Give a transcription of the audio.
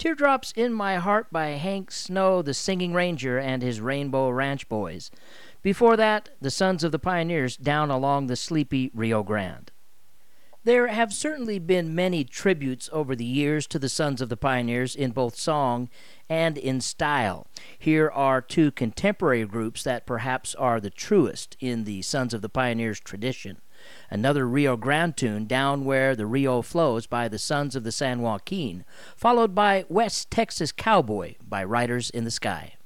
Teardrops in My Heart by Hank Snow, the Singing Ranger, and his Rainbow Ranch Boys. Before that, the Sons of the Pioneers, Down Along the Sleepy Rio Grande. There have certainly been many tributes over the years to the Sons of the Pioneers in both song and in style. Here are two contemporary groups that perhaps are the truest in the Sons of the Pioneers tradition. Another Rio Grande tune, Down Where the Rio Flows by the Sons of the San Joaquin, followed by West Texas Cowboy by Riders in the Sky.